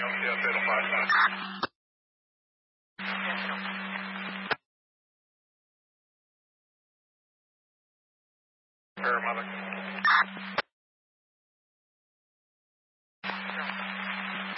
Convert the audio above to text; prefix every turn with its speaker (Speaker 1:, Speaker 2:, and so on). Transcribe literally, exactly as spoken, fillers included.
Speaker 1: L C S eight oh five nine. Paramedic.